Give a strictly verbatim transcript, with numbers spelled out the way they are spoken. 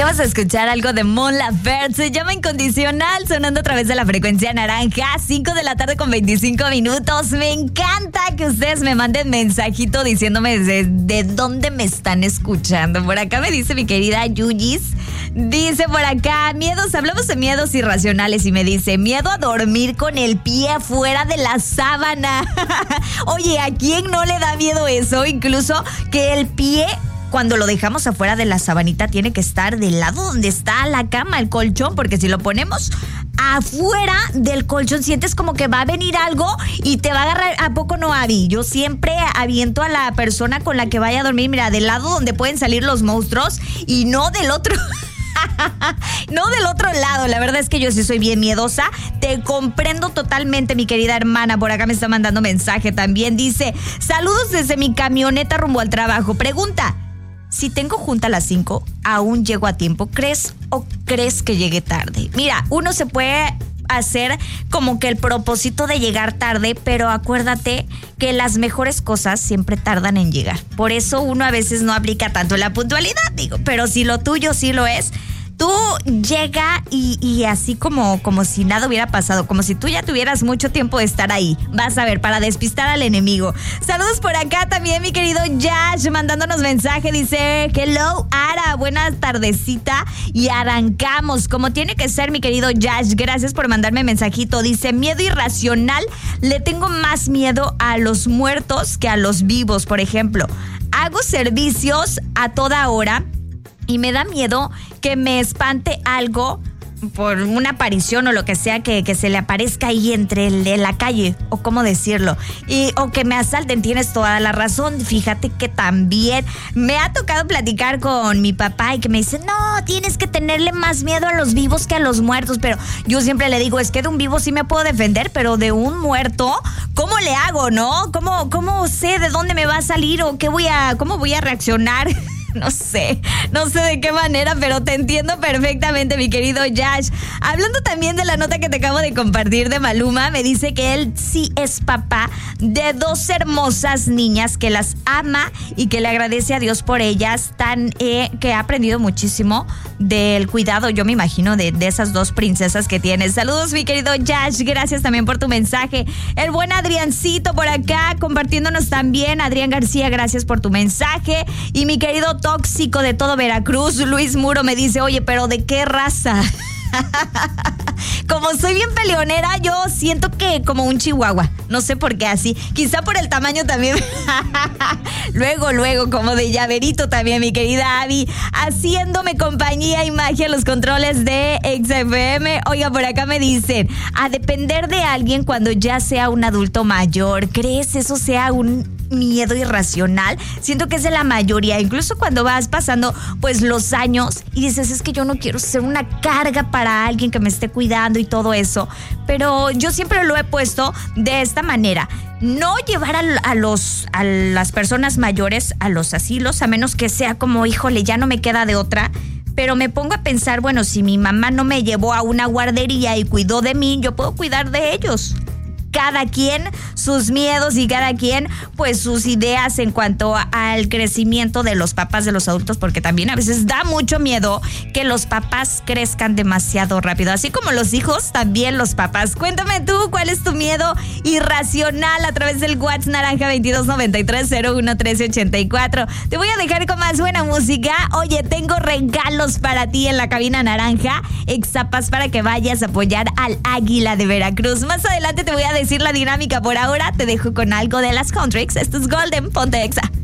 Vamos a escuchar algo de Mon Laferte. Se llama Incondicional, sonando a través de la frecuencia naranja. cinco de la tarde con veinticinco minutos. Me encanta que ustedes me manden mensajito diciéndome de, de dónde me están escuchando. Por acá me dice mi querida Yuyis. Dice por acá, miedos, hablamos de miedos irracionales y me dice, miedo a dormir con el pie fuera de la sábana. Oye, ¿a quién no le da miedo eso? Incluso que el pie, cuando lo dejamos afuera de la sabanita, tiene que estar del lado donde está la cama, el colchón, porque si lo ponemos afuera del colchón, sientes como que va a venir algo y te va a agarrar. ¿A poco no, Abby? Yo siempre aviento a la persona con la que vaya a dormir, mira, del lado donde pueden salir los monstruos y no del otro. No del otro lado, la verdad es que yo sí soy bien miedosa. Te comprendo totalmente, mi querida hermana. Por acá me está mandando mensaje también. Dice, saludos desde mi camioneta rumbo al trabajo. Pregunta, si tengo junta a las cinco, ¿aún llego a tiempo? ¿Crees o crees que llegue tarde? Mira, uno se puede hacer como que el propósito de llegar tarde, pero acuérdate que las mejores cosas siempre tardan en llegar. Por eso uno a veces no aplica tanto la puntualidad, digo, pero si lo tuyo sí lo es, tú llega y, y así como, como si nada hubiera pasado, como si tú ya tuvieras mucho tiempo de estar ahí. Vas a ver, para despistar al enemigo. Saludos por acá también, mi querido Yash, mandándonos mensaje. Dice, hello, Ara, buena tardecita. Y arrancamos, como tiene que ser, mi querido Yash. Gracias por mandarme mensajito. Dice, miedo irracional. Le tengo más miedo a los muertos que a los vivos, por ejemplo. Hago servicios a toda hora y me da miedo que me espante algo por una aparición o lo que sea que, que se le aparezca ahí entre el, en la calle, o cómo decirlo, y o que me asalten. Tienes toda la razón. Fíjate que también me ha tocado platicar con mi papá y que me dice, no, tienes que tenerle más miedo a los vivos que a los muertos. Pero yo siempre le digo, es que de un vivo sí me puedo defender, pero de un muerto, ¿cómo le hago, no? ¿Cómo, cómo sé de dónde me va a salir o qué voy a, cómo voy a reaccionar? No sé, no sé de qué manera, pero te entiendo perfectamente, mi querido Yash. Hablando también de la nota que te acabo de compartir de Maluma, me dice que él sí es papá de dos hermosas niñas, que las ama y que le agradece a Dios por ellas, tan eh, que ha aprendido muchísimo del cuidado, yo me imagino, de, de esas dos princesas que tienes. Saludos, mi querido Yash, gracias también por tu mensaje. El buen Adriancito por acá compartiéndonos también. Adrián García, gracias por tu mensaje. Y mi querido tóxico de todo Veracruz, Luis Muro, me dice, oye, pero ¿de qué raza? Como soy bien peleonera, yo siento que como un chihuahua. No sé por qué así. Quizá por el tamaño también. Luego, luego, como de llaverito también, mi querida Abby. Haciéndome compañía y magia en los controles de X F M. Oiga, por acá me dicen, a depender de alguien cuando ya sea un adulto mayor. ¿Crees eso sea un miedo irracional? Siento que es de la mayoría, incluso cuando vas pasando pues los años y dices, es que yo no quiero ser una carga para alguien que me esté cuidando y todo eso, pero yo siempre lo he puesto de esta manera: no llevar a, a los a las personas mayores a los asilos, a menos que sea como, híjole, ya no me queda de otra. Pero me pongo a pensar, bueno, si mi mamá no me llevó a una guardería y cuidó de mí, yo puedo cuidar de ellos. Cada quien sus miedos y cada quien pues sus ideas en cuanto a, al crecimiento de los papás, de los adultos, porque también a veces da mucho miedo que los papás crezcan demasiado rápido, así como los hijos, también los papás. Cuéntame tú, ¿cuál es tu miedo irracional? A través del WhatsApp naranja veintidós noventa y tres cero uno trece ochenta y cuatro. Te voy a dejar con más buena música. Oye, tengo regalos para ti en la cabina naranja, Exapas, para que vayas a apoyar al Águila de Veracruz. Más adelante te voy a decir la dinámica. Por ahora te dejo con algo de las Contrix. Esto es Golden, ponte Exa.